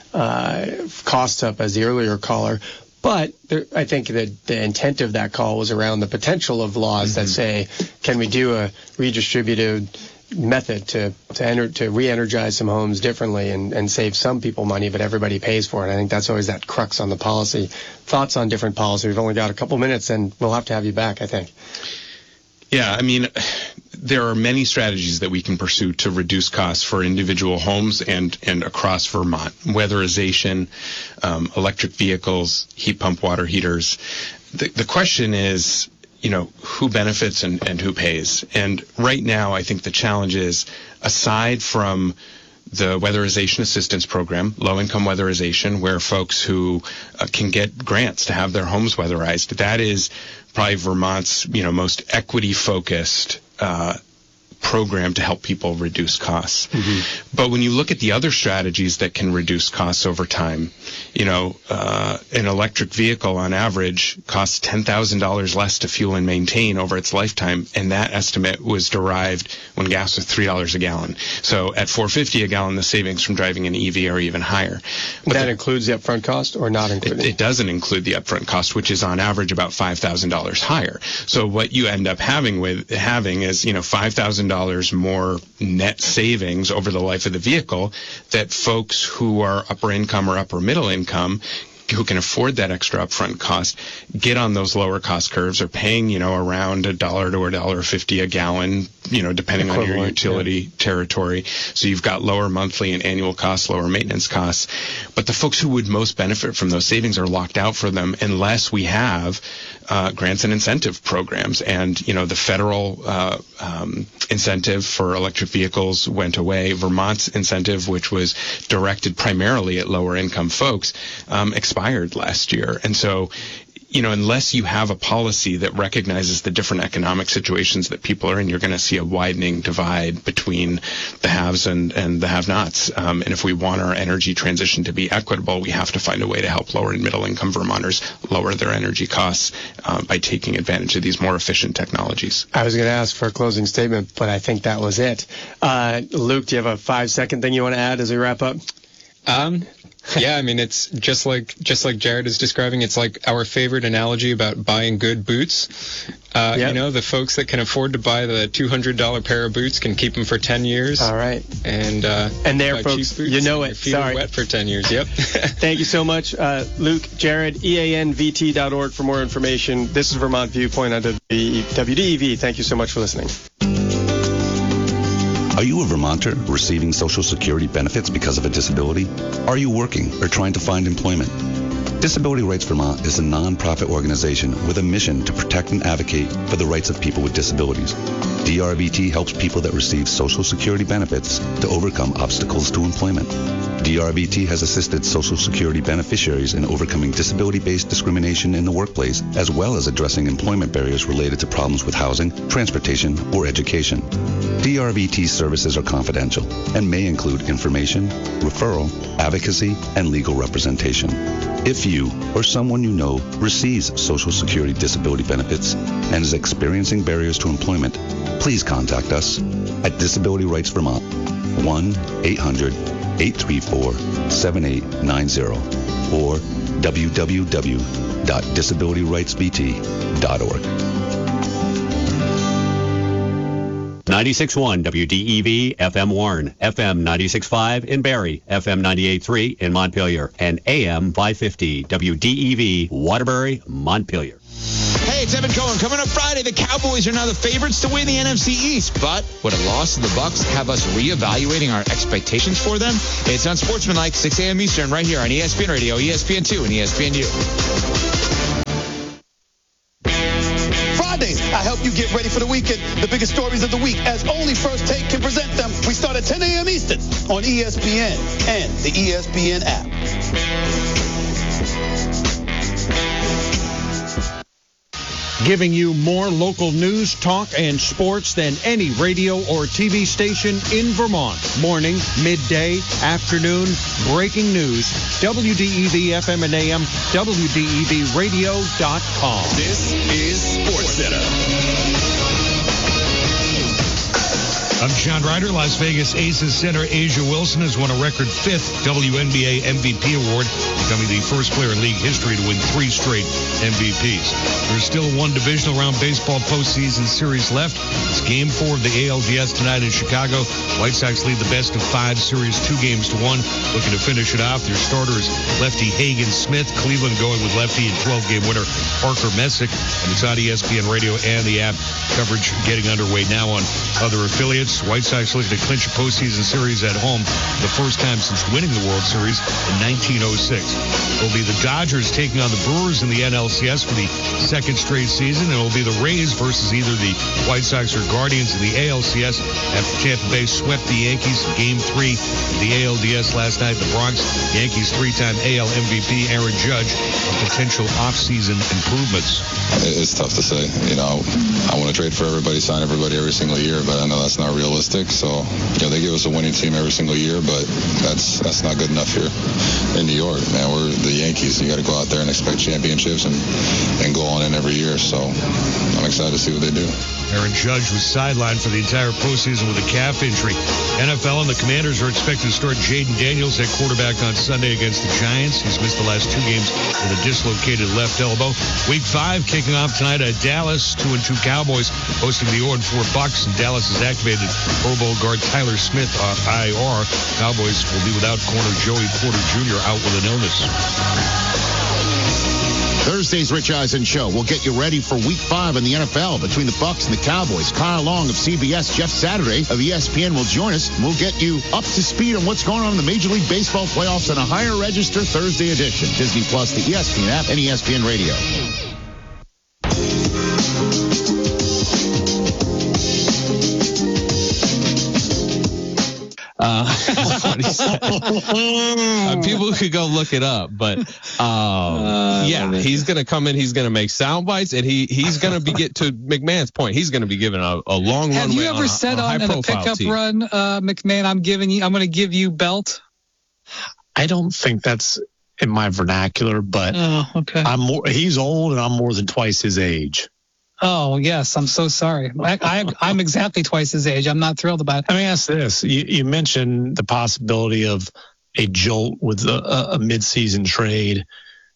costs up, as the earlier caller. But I think that the intent of that call was around the potential of laws that say, can we do a redistributed method to re-energize some homes differently and save some people money, but everybody pays for it. I think that's always that crux on the policy. Thoughts on different policy? We've only got a couple minutes, and we'll have to have you back, I think. Yeah, there are many strategies that we can pursue to reduce costs for individual homes and across Vermont. Weatherization, electric vehicles, heat pump water heaters. The question is, who benefits and who pays? And right now, I think the challenge is, aside from the Weatherization Assistance Program, low-income weatherization, where folks who can get grants to have their homes weatherized, that is probably Vermont's, most equity-focused program to help people reduce costs. But when you look at the other strategies that can reduce costs over time, an electric vehicle on average costs $10,000 less to fuel and maintain over its lifetime, and that estimate was derived when gas was $3 a gallon. So at $4.50 a gallon, the savings from driving an EV are even higher. But that includes the upfront cost, or not included? It doesn't include the upfront cost, which is on average about $5,000 higher. So what you end up having is, $5,000 more net savings over the life of the vehicle that folks who are upper income or upper middle income, who can afford that extra upfront cost, get on those lower cost curves, are paying, around $1 to $1.50 a gallon, depending on your utility territory. So you've got lower monthly and annual costs, lower maintenance costs. But the folks who would most benefit from those savings are locked out for them unless we have grants and incentive programs. And, the federal incentive for electric vehicles went away. Vermont's incentive, which was directed primarily at lower income folks, expired last year. And so, unless you have a policy that recognizes the different economic situations that people are in, you're going to see a widening divide between the haves and the have-nots. And if we want our energy transition to be equitable, we have to find a way to help lower and middle-income Vermonters lower their energy costs by taking advantage of these more efficient technologies. I was going to ask for a closing statement, but I think that was it. Luke, do you have a 5-second thing you want to add as we wrap up? Yeah, it's just like Jared is describing. It's like our favorite analogy about buying good boots. The folks that can afford to buy the $200 pair of boots can keep them for 10 years. All right. And there, folks, boots, you know it. Feet Sorry. are wet for 10 years. Yep. Thank you so much, Luke. Jared, EANVT.org for more information. This is Vermont Viewpoint on WDEV. Thank you so much for listening. Are you a Vermonter receiving Social Security benefits because of a disability? Are you working or trying to find employment? Disability Rights Vermont is a non-profit organization with a mission to protect and advocate for the rights of people with disabilities. DRVT helps people that receive Social Security benefits to overcome obstacles to employment. DRBT has assisted Social Security beneficiaries in overcoming disability-based discrimination in the workplace, as well as addressing employment barriers related to problems with housing, transportation, or education. DRBT services are confidential and may include information, referral, advocacy, and legal representation. If you or someone you know receives Social Security disability benefits and is experiencing barriers to employment, please contact us at Disability Rights Vermont, 1-800-834-7890 or www.disabilityrightsvt.org. 96.1 WDEV FM Warren, FM 96.5 in Barrie, FM 98.3 in Montpelier, and AM 550 WDEV Waterbury, Montpelier. Hey, it's Evan Cohen. Coming up Friday, the Cowboys are now the favorites to win the NFC East. But would a loss to the Bucs have us reevaluating our expectations for them? It's Unsportsmanlike, 6 a.m. Eastern, right here on ESPN Radio, ESPN2, and ESPNU. Fridays, I help you get ready for the weekend. The biggest stories of the week, as only First Take can present them. We start at 10 a.m. Eastern on ESPN and the ESPN app. Giving you more local news, talk, and sports than any radio or TV station in Vermont. Morning, midday, afternoon, breaking news. WDEV FM and AM, WDEVradio.com. This is SportsCenter. I'm John Ryder. Las Vegas Aces center Asia Wilson has won a record 5th WNBA MVP award, becoming the first player in league history to win 3 straight MVPs. There's still one divisional round baseball postseason series left. It's Game 4 of the ALDS tonight in Chicago. White Sox lead the best of 5 series 2-1, looking to finish it off. Their starter is lefty Hagen Smith. Cleveland going with lefty and 12-game winner Parker Messick. And it's on ESPN Radio and the app. Coverage getting underway now on other affiliates. White Sox looking to clinch a postseason series at home for the first time since winning the World Series in 1906. It will be the Dodgers taking on the Brewers in the NLCS for the second straight season. It will be the Rays versus either the White Sox or Guardians in the ALCS after Tampa Bay swept the Yankees in Game 3 of the ALDS last night. The Bronx, Yankees 3-time AL MVP Aaron Judge on potential offseason improvements. It's tough to say. You know, I want to trade for everybody, sign everybody every single year, but I know that's not realistic. So, you know, they give us a winning team every single year, but that's not good enough here in New York. Man, we're the Yankees. You got to go out there and expect championships and go on in every year. So I'm excited to see what they do. Aaron Judge was sidelined for the entire postseason with a calf injury. NFL and the Commanders are expected to start Jaden Daniels at quarterback on Sunday against the Giants. He's missed the last 2 games with a dislocated left elbow. Week 5 kicking off tonight at Dallas. 2-2 Cowboys hosting the 0-4 Bucs. And Dallas has activated Pro Bowl guard Tyler Smith off IR. Cowboys will be without corner Joey Porter Jr. out with an illness. Thursday's Rich Eisen Show will get you ready for Week 5 in the NFL between the Bucs and the Cowboys. Kyle Long of CBS, Jeff Saturday of ESPN will join us. We'll get you up to speed on what's going on in the Major League Baseball playoffs on a higher register Thursday edition. Disney Plus, the ESPN app, and ESPN Radio. People could go look it up, but he's going to come in. He's going to make sound bites, and he's going to be get to McMahon's point. He's going to be given a long runway. Have you ever said on a pickup run, McMahon, I'm going to give you belt? I don't think that's in my vernacular, but okay. He's old, and I'm more than twice his age. Oh, yes. I'm so sorry. I'm exactly twice his age. I'm not thrilled about it. Let me ask this. You mentioned the possibility of a jolt with a midseason trade.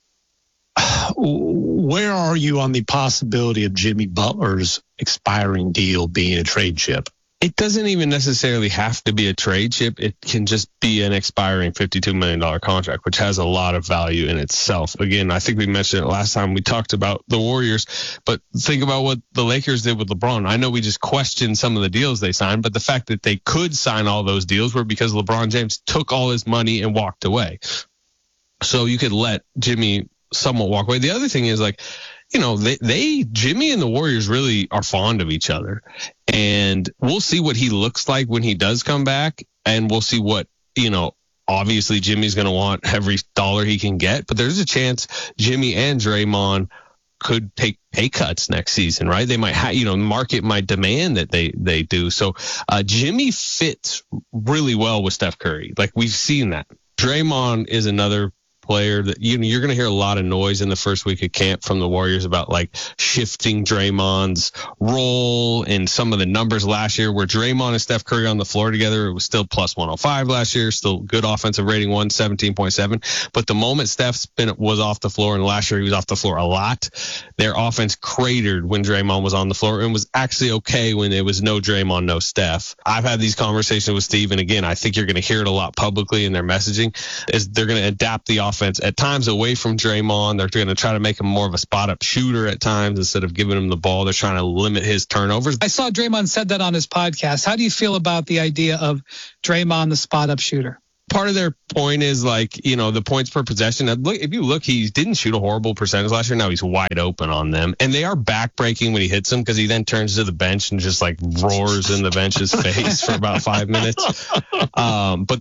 Where are you on the possibility of Jimmy Butler's expiring deal being a trade chip? It doesn't even necessarily have to be a trade chip. It can just be an expiring $52 million contract, which has a lot of value in itself. Again, I think we mentioned it last time we talked about the Warriors, but think about what the Lakers did with LeBron. I know we just questioned some of the deals they signed, but the fact that they could sign all those deals were because LeBron James took all his money and walked away. So you could let Jimmy somewhat walk away. The other thing is, like, you know, Jimmy and the Warriors really are fond of each other, and we'll see what he looks like when he does come back, and we'll see what, you know, obviously Jimmy's going to want every dollar he can get, but there's a chance Jimmy and Draymond could take pay cuts next season, right? They might have, the market might demand that they do. So Jimmy fits really well with Steph Curry. Like, we've seen that. Draymond is another player that you're going to hear a lot of noise in the first week of camp from the Warriors about like shifting Draymond's role and some of the numbers last year where Draymond and Steph Curry on the floor together. It was still plus 105 last year, still good offensive rating, 117.7. But the moment Steph was off the floor, and last year he was off the floor a lot, their offense cratered when Draymond was on the floor and was actually okay when it was no Draymond, no Steph. I've had these conversations with Steve, and again, I think you're going to hear it a lot publicly in their messaging, is they're going to adapt the offense at times away from Draymond. They're going to try to make him more of a spot-up shooter at times instead of giving him the ball. They're trying to limit his turnovers. I saw Draymond said that on his podcast. How do you feel about the idea of Draymond, the spot-up shooter? Part of their point is like, the points per possession. If you look, he didn't shoot a horrible percentage last year. Now he's wide open on them. And they are back-breaking when he hits them because he then turns to the bench and just like roars in the bench's face for about 5 minutes. But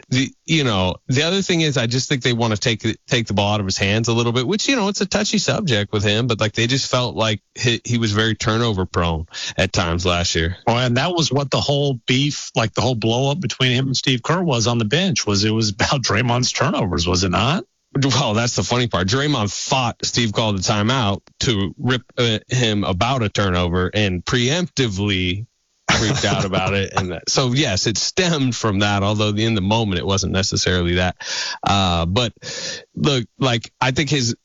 the other thing is I just think they want to take the ball out of his hands a little bit, which, it's a touchy subject with him, but like they just felt like he was very turnover prone at times last year. Well, and that was what the whole beef, like the whole blow up between him and Steve Kerr was on the bench, it was about Draymond's turnovers, was it not? Well, that's the funny part. Draymond thought Steve called the timeout to rip him about a turnover and preemptively freaked out about it. And so, yes, it stemmed from that, although in the moment it wasn't necessarily that. But look, like I think his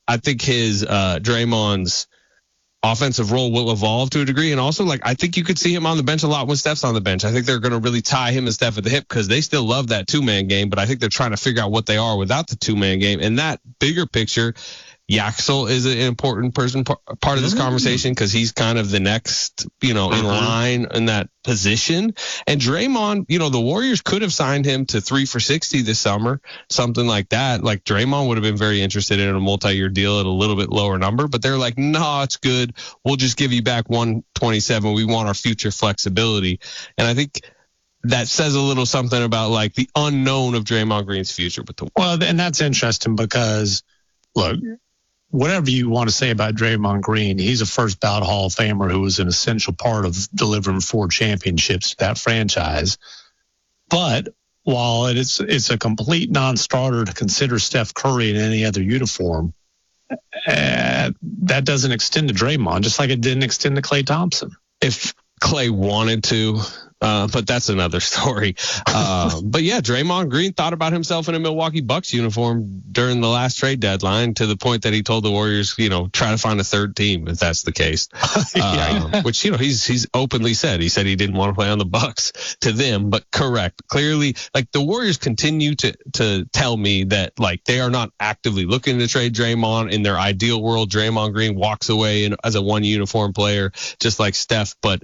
Draymond's offensive role will evolve to a degree. And also, like, I think you could see him on the bench a lot when Steph's on the bench. I think they're going to really tie him and Steph at the hip because they still love that two-man game, but I think they're trying to figure out what they are without the two-man game. And that bigger picture, Yaxel is an important part of this conversation because he's kind of the next, in line in that position. And Draymond, the Warriors could have signed him to 3 for $60 this summer, something like that. Like Draymond would have been very interested in a multi-year deal at a little bit lower number, but they're like, no, it's good. We'll just give you back 127. We want our future flexibility. And I think that says a little something about like the unknown of Draymond Green's future with the Warriors. Well, and that's interesting because, look, whatever you want to say about Draymond Green, he's a first ballot Hall of Famer who was an essential part of delivering 4 championships to that franchise. But while it's a complete non-starter to consider Steph Curry in any other uniform, that doesn't extend to Draymond, just like it didn't extend to Klay Thompson. If Klay wanted to, but that's another story. But yeah, Draymond Green thought about himself in a Milwaukee Bucks uniform during the last trade deadline to the point that he told the Warriors, try to find a third team if that's the case. Which, he's openly said. He said he didn't want to play on the Bucks to them, but correct. Clearly, like the Warriors continue to tell me that like they are not actively looking to trade Draymond. In their ideal world, Draymond Green walks away as a one uniform player, just like Steph, but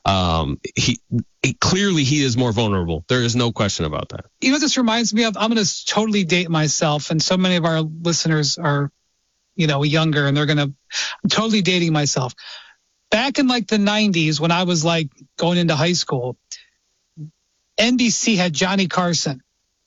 clearly he is more vulnerable. There is no question about that. This reminds me of, I'm going to totally date myself, and so many of our listeners are, younger, and I'm totally dating myself. Back in like the 90s, when I was like going into high school, NBC had Johnny Carson,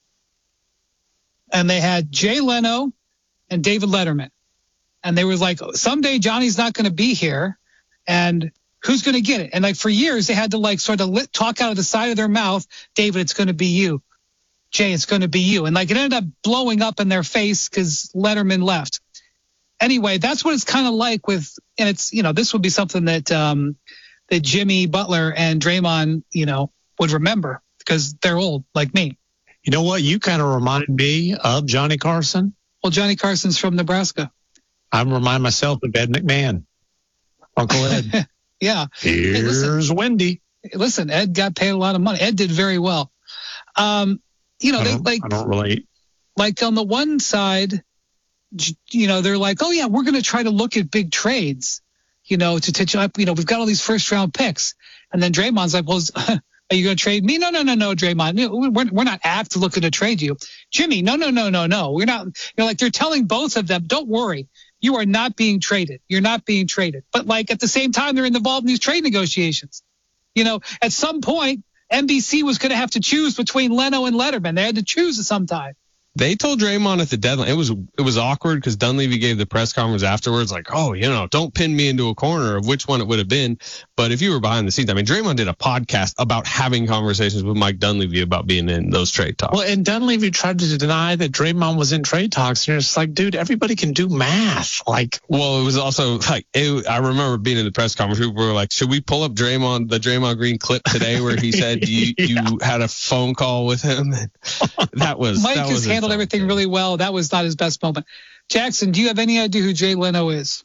and they had Jay Leno and David Letterman. And they were like, someday Johnny's not going to be here, and who's going to get it? And like for years, they had to like sort of talk out of the side of their mouth, David, it's going to be you. Jay, it's going to be you. And like it ended up blowing up in their face because Letterman left. Anyway, that's what it's kind of like with, and it's, this would be something that that Jimmy Butler and Draymond, would remember because they're old like me. You know what? You kind of reminded me of Johnny Carson. Well, Johnny Carson's from Nebraska. I remind myself of Ed McMahon, Uncle Ed. Yeah. Here's Wendy. Listen, Ed got paid a lot of money. Ed did very well. I don't relate. Like on the one side, they're like, oh yeah, we're going to try to look at big trades, to we've got all these first round picks. And then Draymond's like, well, are you going to trade me? No, Draymond. We're not apt to looking to trade you. Jimmy, no. We're not, like they're telling both of them, don't worry. You are not being traded. You're not being traded. But like at the same time, they're involved in these trade negotiations. At some point, NBC was going to have to choose between Leno and Letterman. They had to choose at some time. They told Draymond at the deadline, it was awkward because Dunleavy gave the press conference afterwards like, oh, don't pin me into a corner of which one it would have been. But if you were behind the scenes, I mean, Draymond did a podcast about having conversations with Mike Dunleavy about being in those trade talks. Well, and Dunleavy tried to deny that Draymond was in trade talks. And it's like, dude, everybody can do math. Well, it was also like, I remember being in the press conference, people were like, should we pull up the Draymond Green clip today where he said you had a phone call with him? That was Mike has handled everything really well. That was not his best moment. Jackson, do you have any idea who Jay Leno is?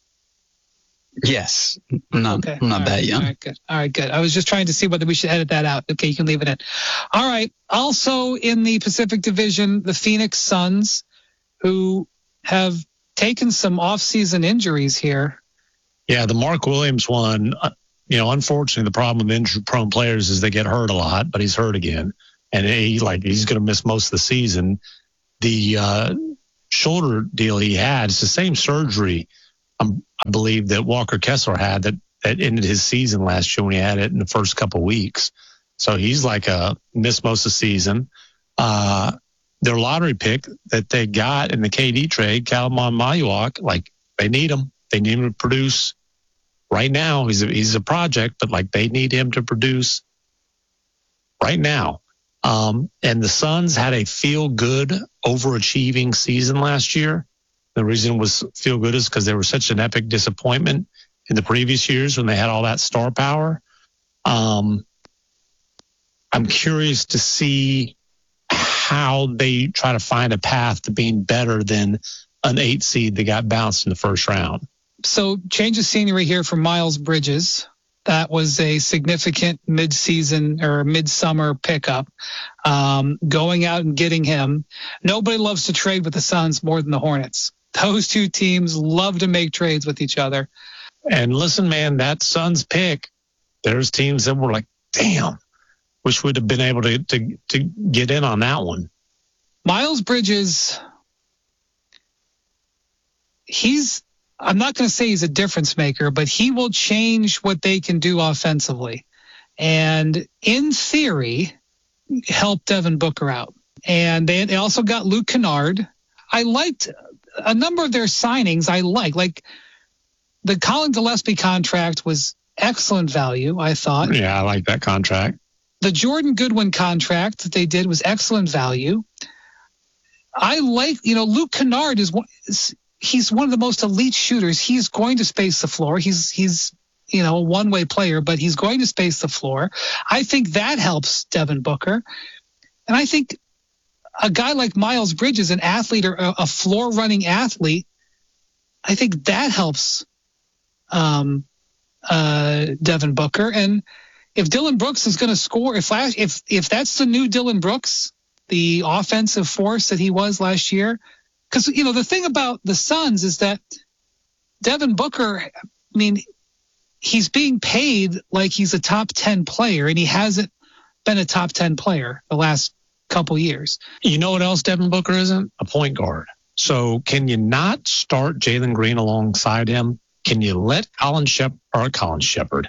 Yes. Not that young. All right, good. I was just trying to see whether we should edit that out. Okay, you can leave it in. All right. Also in the Pacific Division, the Phoenix Suns, who have taken some off-season injuries here. Yeah, the Mark Williams one, unfortunately, the problem with injury-prone players is they get hurt a lot, but he's hurt again. And he's going to miss most of the season. The shoulder deal he had, it's the same surgery, I believe, that Walker Kessler had that ended his season last year when he had it in the first couple of weeks. So he's missed most of the season. Their lottery pick that they got in the KD trade, Kalaman Mayuak, they need him. They need him to produce right now. He's a project, but they need him to produce right now. And the Suns had a feel-good, overachieving season last year. The reason it was feel-good is because they were such an epic disappointment in the previous years when they had all that star power. I'm curious to see how they try to find a path to being better than an 8 seed that got bounced in the first round. So change of scenery here for Miles Bridges. That was a significant mid-season or midsummer pickup. Going out and getting him. Nobody loves to trade with the Suns more than the Hornets. Those two teams love to make trades with each other. And listen, man, that Suns pick, there's teams that were like, damn, wish we'd have been able to get in on that one. Miles Bridges, I'm not going to say he's a difference maker, but he will change what they can do offensively. And in theory, help Devin Booker out. And they also got Luke Kennard. I liked a number of their signings. Like the Colin Gillespie contract was excellent value, I thought. Yeah, I like that contract. The Jordan Goodwin contract that they did was excellent value. I like, Luke Kennard he's one of the most elite shooters. He's going to space the floor. He's a one-way player, but he's going to space the floor. I think that helps Devin Booker. And I think a guy like Miles Bridges, an athlete or a floor-running athlete, I think that helps Devin Booker. And if Dillon Brooks is going to score, if that's the new Dillon Brooks, the offensive force that he was last year, because, the thing about the Suns is that Devin Booker, he's being paid like he's a top 10 player, and he hasn't been a top 10 player the last couple years. You know what else Devin Booker isn't? A point guard. So can you not start Jalen Green alongside him? Can you let Colin Shepard,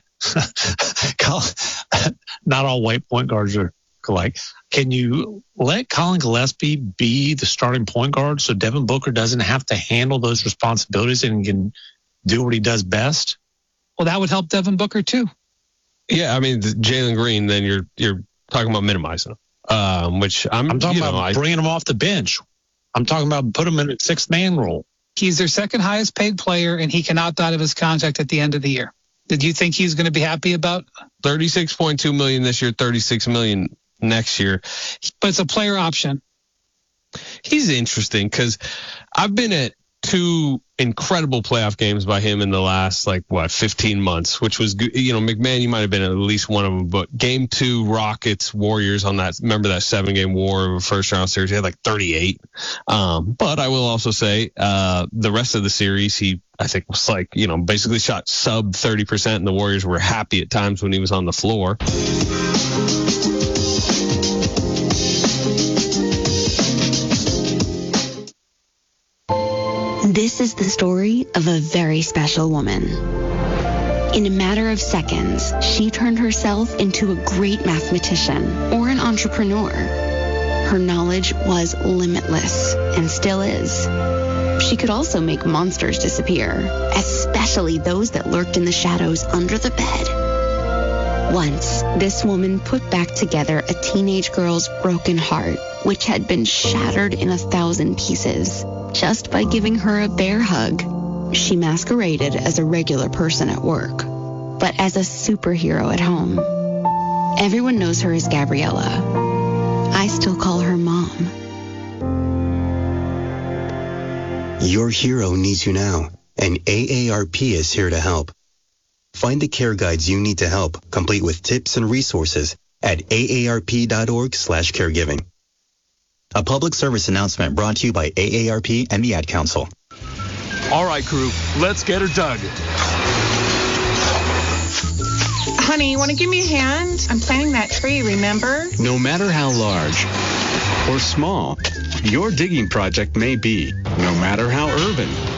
not all white point guards are alike. Can you let Colin Gillespie be the starting point guard so Devin Booker doesn't have to handle those responsibilities and can do what he does best? Well, that would help Devin Booker too. Yeah, Jalen Green, then you're talking about minimizing him, which I'm talking about bringing him off the bench. I'm talking about put him in a 6-man role. He's their second highest paid player, and he can opt out of his contract at the end of the year. Did you think he's going to be happy about $36.2 million this year, $36 million next year? But it's a player option. He's interesting because I've been at 2 incredible playoff games by him in the last 15 months, which was good. McMahon, you might have been at least one of them, but game 2 Rockets Warriors on that, remember that 7-game war of a first round series, he had 38. But I will also say the rest of the series, he, I think, was basically shot sub 30%, and the Warriors were happy at times when he was on the floor. This is the story of a very special woman. In a matter of seconds, she turned herself into a great mathematician or an entrepreneur. Her knowledge was limitless and still is. She could also make monsters disappear, especially those that lurked in the shadows under the bed. Once, this woman put back together a teenage girl's broken heart, which had been shattered in 1,000 pieces, just by giving her a bear hug. She masqueraded as a regular person at work, but as a superhero at home. Everyone knows her as Gabriella. I still call her Mom. Your hero needs you now, and AARP is here to help. Find the care guides you need to help, complete with tips and resources at aarp.org/caregiving. A public service announcement brought to you by AARP and the Ad Council. All right, crew, let's get her dug. Honey, you want to give me a hand? I'm planting that tree, remember? No matter how large or small your digging project may be, no matter how urban